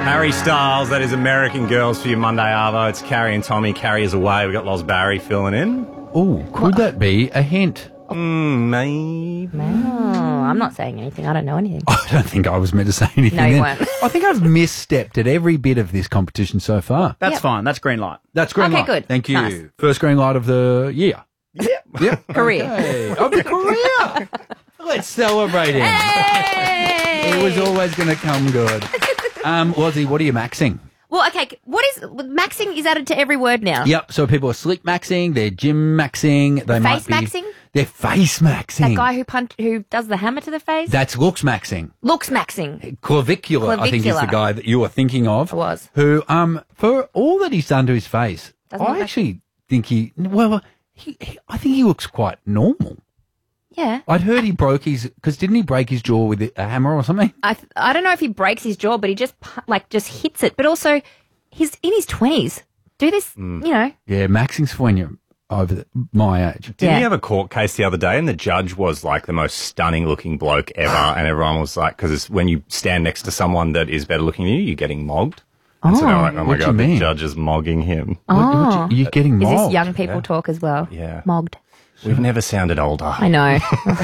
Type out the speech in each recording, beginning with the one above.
Harry Styles, that is American Girls for your Monday Arvo. It's Carrie and Tommy. Carrie is away. We've got Loz Barry filling in. Oh, could that be a hint? Maybe. No, I'm not saying anything. I don't know anything. I don't think I was meant to say anything. No, you then. weren't. I think I've misstepped at every bit of this competition so far. That's Yep. fine. That's green light. That's green Okay, light. good. Thank you. Nice. First green light of the year. Yep. Career. Okay. Of the career. Let's celebrate him. Hey! It was always going to come good. Lozzie, what are you maxing? Well, okay. What is maxing? Is added to every word now. Yep. So people are slick maxing, they're gym maxing, they might Face be maxing? They're face maxing. That guy who does the hammer to the face. That's looks maxing. Looks maxing. Clavicular, I think, is the Clavicular. guy that you were thinking of. I was. Who, for all that he's done to his face, Doesn't I look like- actually think I think he looks quite normal. Yeah. I'd heard he broke because didn't he break his jaw with a hammer or something? I don't know if he breaks his jaw, but he just hits it. But also, he's in his 20s. Do this, you know. Yeah, maxing's for when you're over my age. Didn't Yeah. he have a court case the other day and the judge was like the most stunning looking bloke ever and everyone was like, because when you stand next to someone that is better looking than you, you're getting mogged. And so they're like, oh my What do you God, the mean? judge is mogging him. You're getting Is mobbed. this young people talk as well? Yeah. Mogged. We've never sounded older. I know.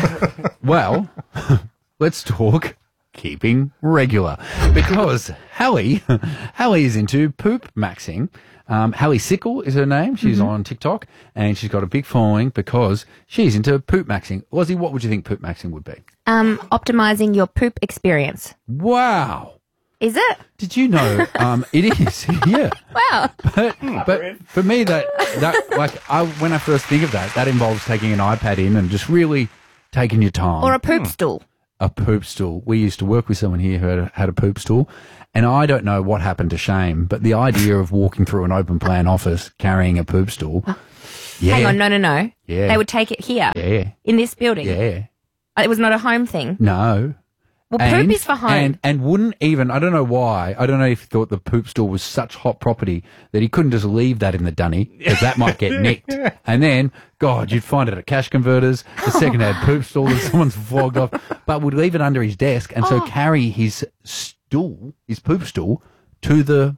Well, let's talk keeping regular because Hallie is into poop maxing. Hallie Sickle is her name. She's on TikTok and she's got a big following because she's into poop maxing. Lozzie, what would you think poop maxing would be? Optimizing your poop experience. Wow. Is it? Did you know it is? Yeah. Wow. But for me, that when I first think of that involves taking an iPad in and just really taking your time. Or a poop stool. A poop stool. We used to work with someone here who had a poop stool, and I don't know what happened to Shame, but the idea of walking through an open plan office carrying a poop stool. Yeah. Hang on, no. Yeah. They would take it here. Yeah. In this building. Yeah. It was not a home thing. No. Well, poop is for home. And wouldn't even, I don't know why, I don't know if he thought the poop stool was such hot property that he couldn't just leave that in the dunny, because that might get nicked. And then, God, you'd find it at cash converters, the second-hand poop stool that someone's flogged off, but would leave it under his desk and so carry his stool, his poop stool, to the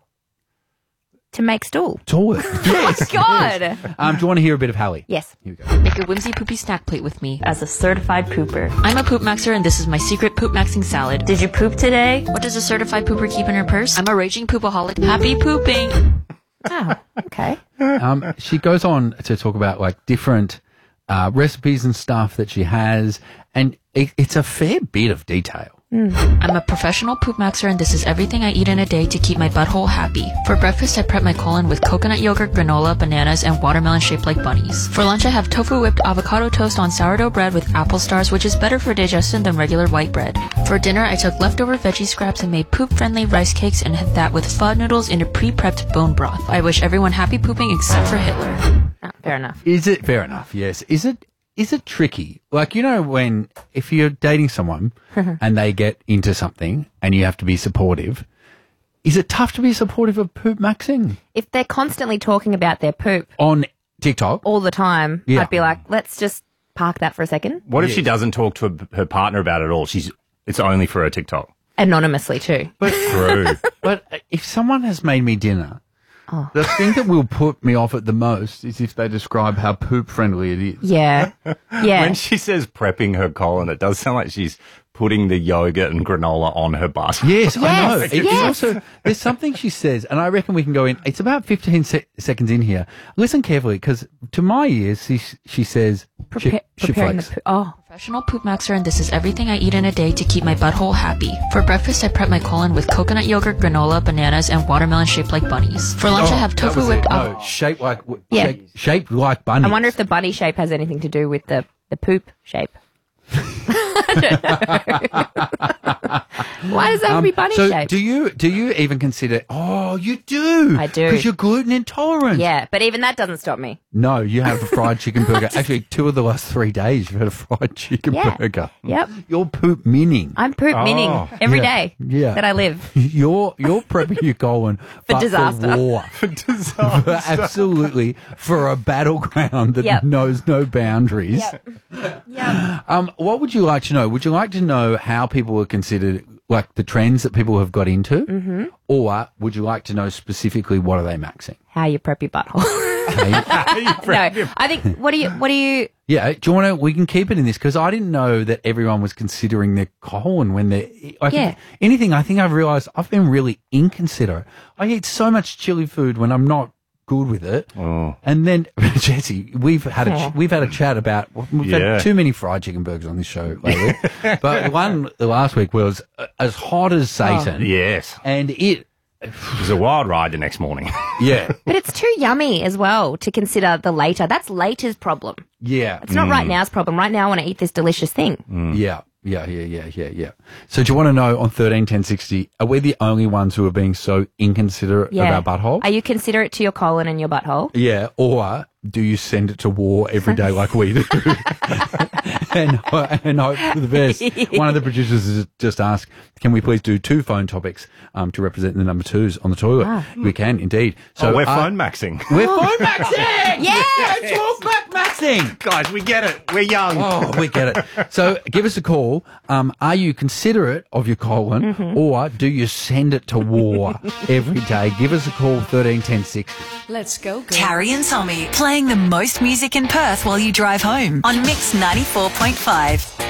To make stool. toilet. Yes. God. Yes. Do you want to hear a bit of Hallie? Yes. Here we go. Make a whimsy poopy snack plate with me. As a certified pooper. I'm a poop maxer and this is my secret poop maxing salad. Did you poop today? What does a certified pooper keep in her purse? I'm a raging poopaholic. Happy pooping! Oh, okay. She goes on to talk about like different recipes and stuff that she has, and it's a fair bit of detail. I'm a professional poop maxer and this is everything I eat in a day to keep my butthole happy. For breakfast, I prep my colon with coconut yogurt, granola, bananas, and watermelon shaped like bunnies. For lunch, I have tofu whipped avocado toast on sourdough bread with apple stars, which is better for digestion than regular white bread. For dinner, I took leftover veggie scraps and made poop-friendly rice cakes and had that with pho noodles in a pre-prepped bone broth. I wish everyone happy pooping except for Hitler. Oh, fair enough. Is it fair enough? Yes. Is it tricky? Like, you know, if you're dating someone and they get into something and you have to be supportive, is it tough to be supportive of poop maxing If they're constantly talking about their poop on TikTok? all the time, Yeah. I'd be like, let's just park that for a second. What if she doesn't talk to her partner about it at all? It's only for her TikTok. Anonymously too. True. But if someone has made me dinner, the thing that will put me off it the most is if they describe how poop friendly it is. Yeah. Yeah. When she says prepping her colon, it does sound like she's putting the yogurt and granola on her butt. Yes, I know. Yes, It's yes. also, there's something she says, and I reckon we can go in. It's about 15 seconds in here. Listen carefully, because to my ears, she says, Preparing the shitflakes. poop. Oh, Professional poop maxer and this is everything I eat in a day to keep my butthole happy. For breakfast, I prep my colon with coconut yogurt, granola, bananas, and watermelon shaped like bunnies. For lunch, I have That tofu was whipped it. No, shaped like Yeah. shaped like bunny. I wonder if the bunny shape has anything to do with the poop shape. Why does that have to be bunny so shaped? do you even consider? Oh, you do. I do. because you're gluten intolerant. Yeah, but even that doesn't stop me. No, you have a fried chicken burger. Actually, 2 of the last 3 days you've had a fried chicken Yeah. burger. Yep. You're poop minning. I'm poop minning every Yeah. day Yeah. that I live. You're prepping your colon For but disaster. For war. Absolutely, for a battleground that Yep. knows no boundaries. Yep. What would you like to know? Would you like to know how people are considered like the trends that people have got into, or would you like to know specifically what are they maxing? How you prep your butthole. Okay. No, I think, what do you, Yeah, do you want to? We can keep it in this because I didn't know that everyone was considering their colon when they're. Anything. I think I've realised I've been really inconsiderate. I eat so much chili food when I'm not good with it, and then Jesse, we've had a chat about we've had too many fried chicken burgers on this show lately, but one the last week was as hot as Satan. Yes. And it was a wild ride the next morning. Yeah. But it's too yummy as well to consider the later. That's later's problem. Yeah. It's not right now's problem. Right now I want to eat this delicious thing. Yeah. So do you want to know on 131060, are we the only ones who are being so inconsiderate of our butthole? Are you considerate to your colon and your butthole? Yeah. Or do you send it to war every day like we do? and hope for the best. One of the producers has just asked, can we please do 2 phone topics to represent the number 2s on the toilet? We can, indeed. So we're phone maxing. We're phone maxing! Yes! Talk back maxing! Guys, we get it. We're young. Oh, we get it. So give us a call. Are you considerate of your colon or do you send it to war every day? Give us a call, 131060. Let's go, girl. Carrie and Tommy playing the most music in Perth while you drive home on Mix 94.5.